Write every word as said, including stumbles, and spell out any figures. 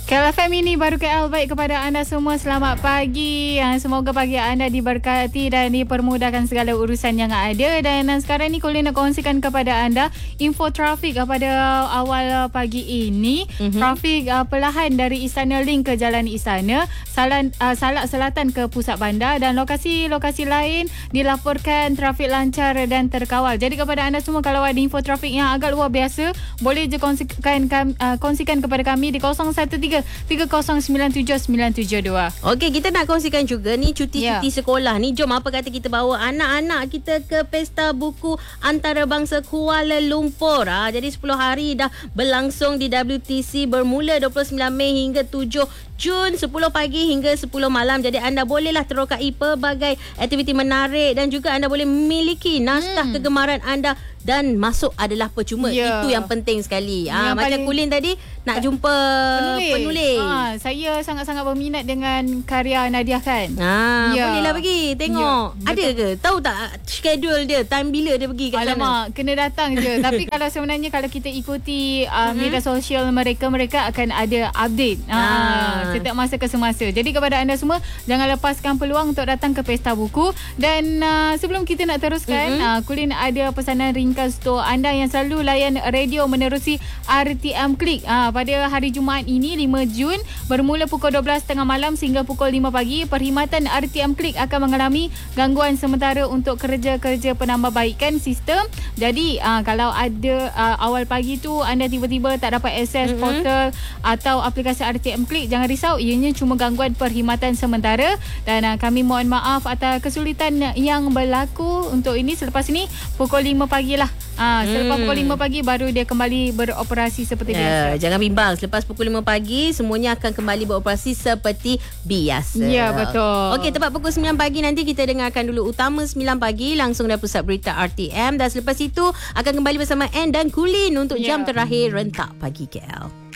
K L F M ini baru K L, baik kepada anda semua. Selamat pagi. Semoga pagi anda diberkati dan dipermudahkan segala urusan yang ada. Dan sekarang ni Colin nak kongsikan kepada anda info trafik pada awal pagi ini. Mm-hmm. Trafik uh, perlahan dari Istana Link ke Jalan Istana, Salan, uh, Salak Selatan ke Pusat Bandar, dan lokasi-lokasi lain dilaporkan trafik lancar dan terkawal. Jadi kepada anda semua, kalau ada info trafik yang agak luar biasa, boleh je kongsikan, uh, kongsikan kepada kami di kosong satu tiga tiga kosong sembilan tujuh sembilan tujuh dua. Okey, kita nak kongsikan juga ni cuti-cuti yeah. sekolah ni. Jom apa kata kita bawa anak-anak kita ke Pesta Buku Antarabangsa Kuala Lumpur. Ha, jadi sepuluh hari dah berlangsung di W T C, bermula dua puluh sembilan Mei hingga tujuh Jun, sepuluh pagi hingga sepuluh malam. Jadi anda bolehlah terokai pelbagai aktiviti menarik dan juga anda boleh memiliki naskah hmm. kegemaran anda dan masuk adalah percuma. Yeah. Itu yang penting sekali. Ah, macam paling... Kulin tadi nak jumpa penulis. penulis. Ah, saya sangat-sangat berminat dengan karya Nadiah kan. Ah, yeah. bolehlah pergi tengok. Yeah. Ada ke? Tahu tak schedule dia, time bila dia pergi kat Alamak, sana? kena datang je. Tapi kalau sebenarnya kalau kita ikuti uh, mm-hmm. media sosial mereka, mereka akan ada update. Ah. ah. Setiap masa ke semasa. Jadi kepada anda semua, jangan lepaskan peluang untuk datang ke Pesta Buku. Dan uh, sebelum kita nak teruskan, mm-hmm. uh, Kulin ada pesanan ringkas untuk anda yang selalu layan radio menerusi R T M Klik. Uh, pada hari Jumaat ini lima Jun, bermula pukul dua belas tiga puluh malam sehingga pukul lima pagi, perkhidmatan R T M Klik akan mengalami gangguan sementara untuk kerja-kerja penambahbaikan sistem. Jadi uh, kalau ada uh, awal pagi tu anda tiba-tiba tak dapat akses mm-hmm. portal atau aplikasi R T M Klik, jangan risau, ianya cuma gangguan perkhidmatan sementara. Dan uh, kami mohon maaf atas kesulitan yang berlaku untuk ini. Selepas ini pukul lima pagi lah. Ah, selepas hmm. pukul lima pagi baru dia kembali beroperasi seperti yeah, biasa. Jangan bimbang, selepas pukul lima pagi semuanya akan kembali beroperasi seperti biasa. Ya, betul. Okey, tepat pukul sembilan pagi nanti kita dengarkan dulu Utama sembilan pagi langsung dari Pusat Berita R T M, dan selepas itu akan kembali bersama Ann dan Kulin untuk yeah. jam terakhir Rentak Pagi K L.